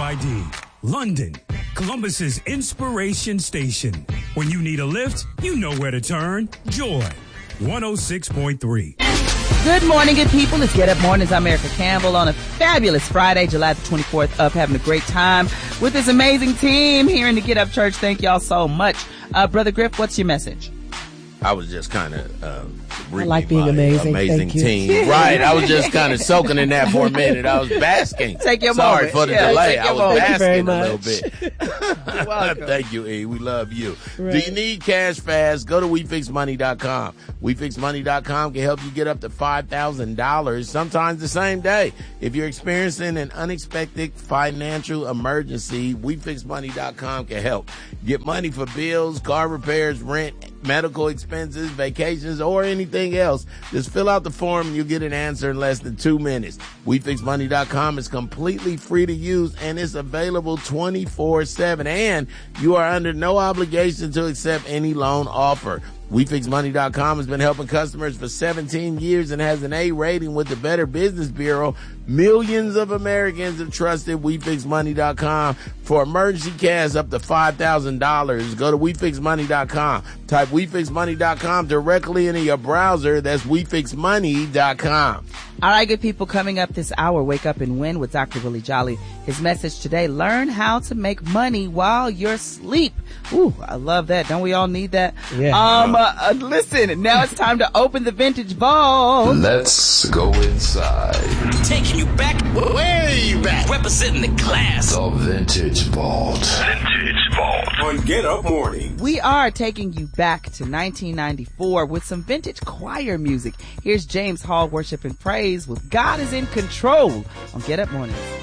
WID, London, Columbus's inspiration station. When you need a lift, you know where to turn. Joy 106.3. Good morning, good people. It's Get Up Mornings. I'm Erica Campbell on a fabulous Friday, July the 24th, up having a great time with this amazing team here in the Get Up Church. Thank y'all so much. Brother Griff, what's your message? I was just kind of I like being amazing. Amazing Thank team. you. Right. I was just kind of soaking in that for a minute. I was basking. Take your Sorry moment. for the Yeah, delay. take your I was moment. basking Thank you a very little bit. You're welcome. Thank you, E. We love you. Right. Do you need cash fast? Go to WeFixMoney.com. WeFixMoney.com can help you get up to $5,000 sometimes the same day. If you're experiencing an unexpected financial emergency, WeFixMoney.com can help. Get money for bills, car repairs, rent, medical expenses, vacations, or anything else. Just fill out the form and you'll get an answer in less than 2 minutes. WeFixMoney.com is completely free to use and it's available 24/7. And you are under no obligation to accept any loan offer. WeFixMoney.com has been helping customers for 17 years and has an A rating with the Better Business Bureau. Millions of Americans have trusted WeFixMoney.com for emergency cash up to $5,000. Go to WeFixMoney.com. Type WeFixMoney.com directly into your browser. That's WeFixMoney.com. All right, good people, coming up this hour, Wake Up and Win with Dr. Willie Jolly. His message today, learn how to make money while you're asleep. Ooh, I love that. Don't we all need that? Yeah. Listen, now it's time to open the vintage vault. Let's go inside. Taking you back. Where are you back? Representing the class. The Vintage Vault. Vintage Vault. On Get Up Morning. We are taking you back to 1994 with some vintage choir music. Here's James Hall, Worship and Praise with God is in Control on Get Up Mornings.